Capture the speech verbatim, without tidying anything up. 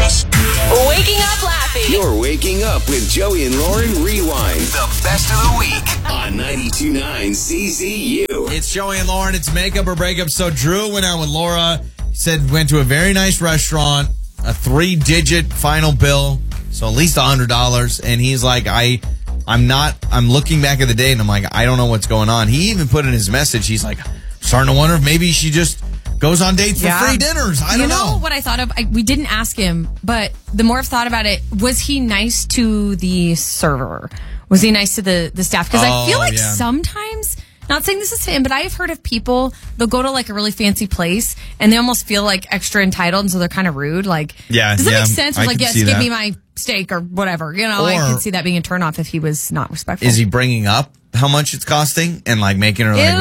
Plus. Waking up laughing. You're waking up with Joey and Lauren Rewind. The best of the week on ninety-two point nine C Z U. It's Joey and Lauren. It's makeup or breakup. So Drew went out with Laura. He said went to a very nice restaurant, a three-digit final bill, so at least one hundred dollars. And he's like, I, I'm not, I'm looking back at the day, and I'm like, I don't know what's going on. He even put in his message, he's like, starting to wonder if maybe she just goes on dates for Yeah. free dinners. I don't you know, know. what I thought of? I, we didn't ask him, but the more I've thought about it, was he nice to the server? Was he nice to the, the staff? Because I feel Oh, like yeah. sometimes, not saying this is him, but I have heard of people, they'll go to like a really fancy place and they almost feel like extra entitled, and so they're kind of rude. Like, Yeah, does that yeah, make sense? I Or like, can yes, see give that. me my steak or whatever. You know, I Or- can see that being a turnoff if he was not respectful. Is he bringing up how much it's costing and like making her like, Ew.